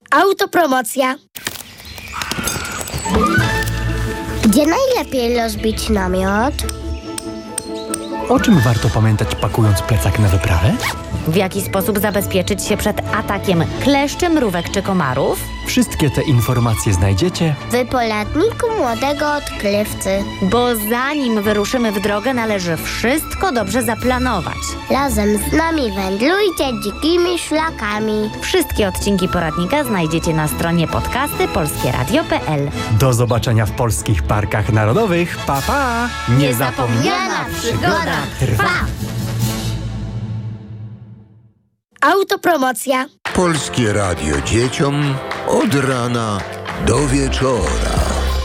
Autopromocja. Gdzie najlepiej rozbić namiot? O czym warto pamiętać, pakując plecak na wyprawę? W jaki sposób zabezpieczyć się przed atakiem kleszczy, mrówek czy komarów? Wszystkie te informacje znajdziecie W poradniku młodego odkrywcy. Bo zanim wyruszymy w drogę, należy wszystko dobrze zaplanować. Razem z nami wędrujcie dzikimi szlakami. Wszystkie odcinki poradnika znajdziecie na stronie podcasty polskieradio.pl. Do zobaczenia w polskich parkach narodowych. Pa, pa! Niezapomniana przygoda trwa! Autopromocja. Polskie Radio dzieciom od rana do wieczora.